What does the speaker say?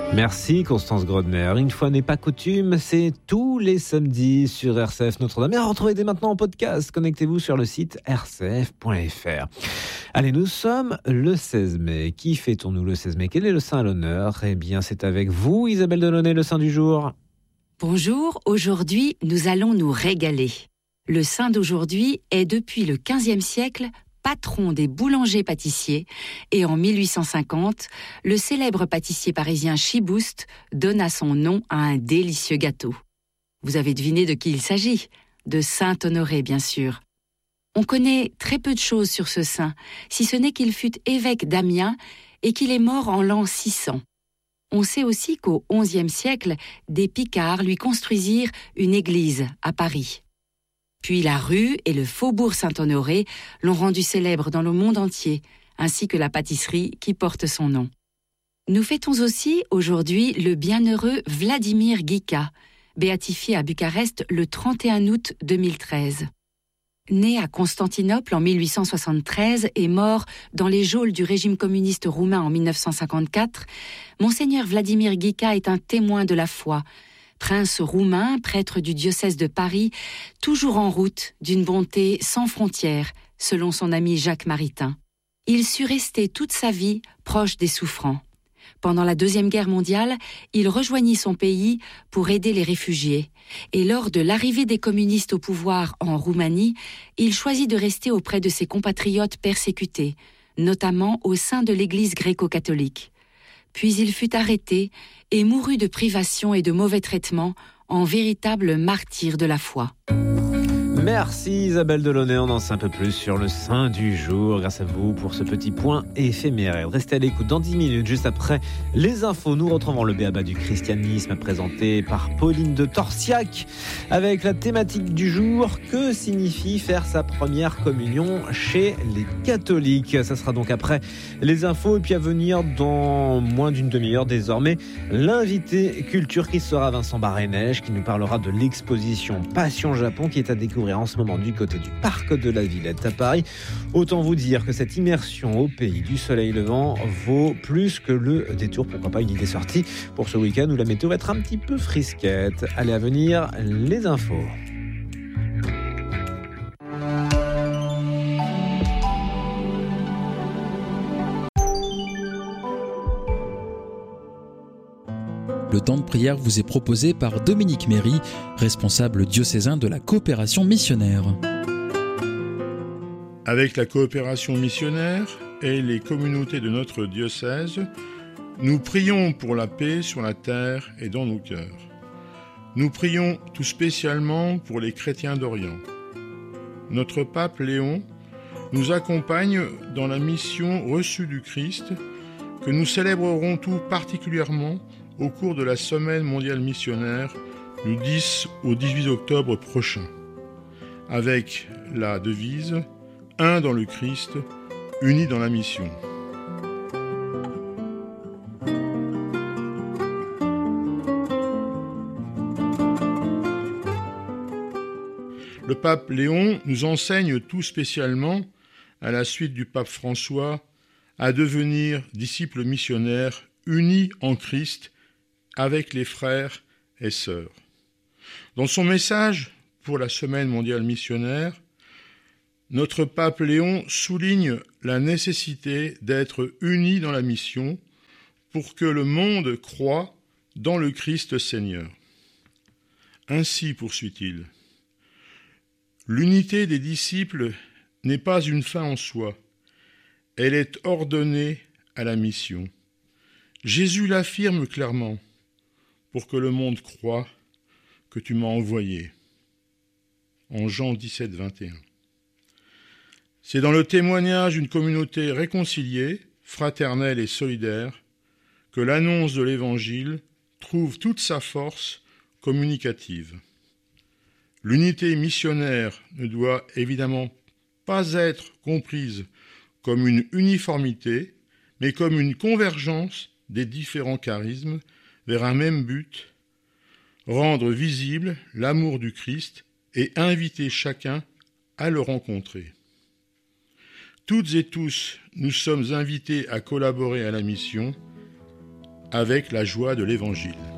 Merci Constance Grodner. Une fois n'est pas coutume, c'est tous les samedis sur RCF Notre-Dame. Et à retrouver dès maintenant en podcast. Connectez-vous sur le site rcf.fr. Allez, nous sommes le 16 mai. Qui fêtons-nous le 16 mai? Quel est le saint à l'honneur? Eh bien, c'est avec vous, Isabelle Delaunay, le saint du jour. Bonjour, aujourd'hui, nous allons nous régaler. Le saint d'aujourd'hui est depuis le XVe siècle patron des boulangers-pâtissiers et en 1850, le célèbre pâtissier parisien Chiboust donna son nom à un délicieux gâteau. Vous avez deviné de qui il s'agit? De saint Honoré, bien sûr. On connaît très peu de choses sur ce saint, si ce n'est qu'il fut évêque d'Amiens et qu'il est mort en l'an 600. On sait aussi qu'au XIe siècle, des Picards lui construisirent une église à Paris. Puis la rue et le faubourg Saint-Honoré l'ont rendu célèbre dans le monde entier, ainsi que la pâtisserie qui porte son nom. Nous fêtons aussi aujourd'hui le bienheureux Vladimir Guica, béatifié à Bucarest le 31 août 2013. Né à Constantinople en 1873 et mort dans les geôles du régime communiste roumain en 1954, Monseigneur Vladimir Guica est un témoin de la foi, prince roumain, prêtre du diocèse de Paris, toujours en route d'une bonté sans frontières, selon son ami Jacques Maritain. Il sut rester toute sa vie proche des souffrants. Pendant la Deuxième Guerre mondiale, il rejoignit son pays pour aider les réfugiés. Et lors de l'arrivée des communistes au pouvoir en Roumanie, il choisit de rester auprès de ses compatriotes persécutés, notamment au sein de l'Église gréco-catholique. Puis il fut arrêté et mourut de privations et de mauvais traitements en véritable martyr de la foi. Merci Isabelle Delaunay, on en sait un peu plus sur le saint du jour grâce à vous pour ce petit point éphémère. Restez à l'écoute dans 10 minutes, juste après les infos. Nous retrouvons le B.A.B.A. du christianisme présenté par Pauline de Torsiac avec la thématique du jour: que signifie faire sa première communion chez les catholiques? Ça sera donc après les infos et puis à venir dans moins d'une demi-heure désormais l'invité culture qui sera Vincent Barré-Neige qui nous parlera de l'exposition Passion Japon qui est à découvrir en ce moment du côté du parc de la Villette à Paris. Autant vous dire que cette immersion au pays du soleil levant vaut plus que le détour. Pourquoi pas une idée sortie pour ce week-end où la météo va être un petit peu frisquette. Allez, à venir les infos. Le temps de prière vous est proposé par Dominique Méry, responsable diocésain de la coopération missionnaire. Avec la coopération missionnaire et les communautés de notre diocèse, nous prions pour la paix sur la terre et dans nos cœurs. Nous prions tout spécialement pour les chrétiens d'Orient. Notre pape Léon nous accompagne dans la mission reçue du Christ que nous célébrerons tout particulièrement au cours de la Semaine mondiale missionnaire du 10 au 18 octobre prochain, avec la devise « Un dans le Christ, unis dans la mission ». Le pape Léon nous enseigne tout spécialement, à la suite du pape François, à devenir disciples missionnaires unis en Christ avec les frères et sœurs. Dans son message pour la Semaine mondiale missionnaire, notre pape Léon souligne la nécessité d'être unis dans la mission pour que le monde croie dans le Christ Seigneur. Ainsi, poursuit-il, l'unité des disciples n'est pas une fin en soi, elle est ordonnée à la mission. Jésus l'affirme clairement, pour que le monde croie que tu m'as envoyé. En Jean 17, 21. C'est dans le témoignage d'une communauté réconciliée, fraternelle et solidaire, que l'annonce de l'Évangile trouve toute sa force communicative. L'unité missionnaire ne doit évidemment pas être comprise comme une uniformité, mais comme une convergence des différents charismes vers un même but, rendre visible l'amour du Christ et inviter chacun à le rencontrer. Toutes et tous, nous sommes invités à collaborer à la mission avec la joie de l'Évangile.